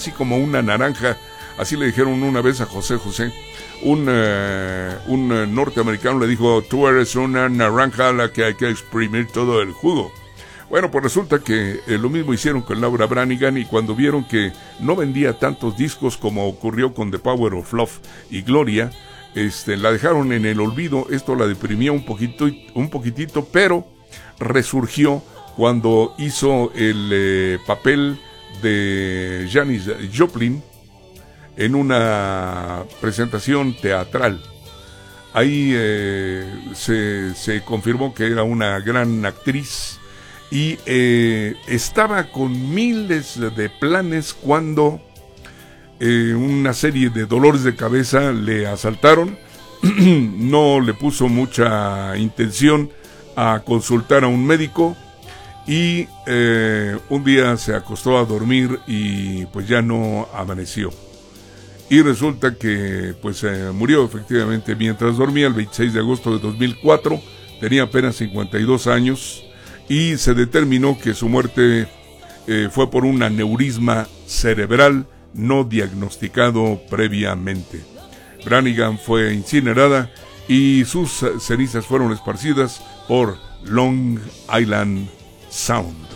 así como una naranja. Así le dijeron una vez a José José. Un norteamericano le dijo: tú eres una naranja a la que hay que exprimir todo el jugo. Bueno, pues resulta que lo mismo hicieron con Laura Branigan, y cuando vieron que no vendía tantos discos como ocurrió con The Power of Love y Gloria, la dejaron en el olvido. Esto la deprimió un poquitito, pero resurgió cuando hizo el papel de Janis Joplin en una presentación teatral. Ahí se confirmó que era una gran actriz, y estaba con miles de planes cuando una serie de dolores de cabeza le asaltaron. No le puso mucha intención a consultar a un médico, y un día se acostó a dormir y pues ya no amaneció. Y resulta que pues murió efectivamente mientras dormía el 26 de agosto de 2004. Tenía apenas 52 años, y se determinó que su muerte fue por un aneurisma cerebral no diagnosticado previamente. Branigan fue incinerada y sus cenizas fueron esparcidas por Long Island Sound.